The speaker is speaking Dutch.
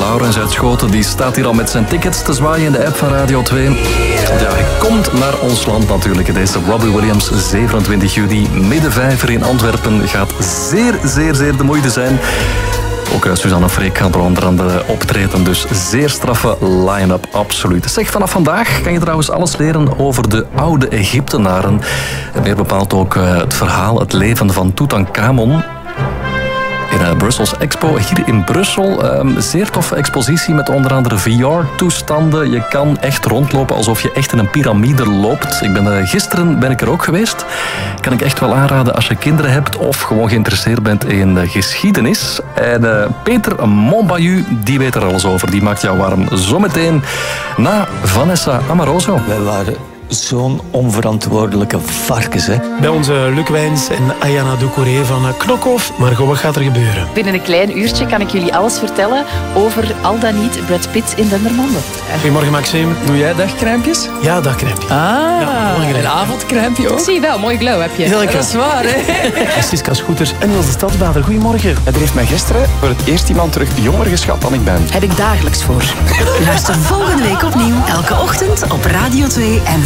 Laurens uit Schoten die staat hier al met zijn tickets te zwaaien in de app van Radio 2. Ja, hij komt naar ons land natuurlijk. Deze Robbie Williams, 27 juli, Middenvijver in Antwerpen. Gaat zeer de moeite zijn. Ook Suzanne Freek gaat er onder andere optreden, dus zeer straffe line-up, absoluut. Zeg, vanaf vandaag kan je trouwens alles leren over de oude Egyptenaren. En meer bepaald ook het verhaal, het leven van Tutankhamon. In Brussels Expo, hier in Brussel. Zeer toffe expositie met onder andere VR-toestanden. Je kan echt rondlopen alsof je echt in een piramide loopt. Gisteren ben ik er ook geweest. Kan ik echt wel aanraden als je kinderen hebt of gewoon geïnteresseerd bent in geschiedenis. En Peter Montbayu, die weet er alles over. Die maakt jou warm. Zometeen na Vanessa Amoroso. Wij waren zo'n onverantwoordelijke varkens, hè. Bij onze Luc Wijns en Ayana Doucouré van Knokhoff. Margot, wat gaat er gebeuren? Binnen een klein uurtje kan ik jullie alles vertellen over al dan niet Brad Pitt in Dendermonde. Goedemorgen, Maxime. Doe jij dagcrèmpjes? Ja, dagcrèmpje. Een avondcrèmpje ook. Zie je wel, mooi glow heb je. Heel lekker. Dat is waar, hè? Siska Scooters en Niels de Stadsbader. Goedemorgen. Er heeft mij gisteren voor het eerst iemand terug jonger geschat dan ik ben. Heb ik dagelijks voor. Luister volgende week opnieuw, elke ochtend op Radio 2 en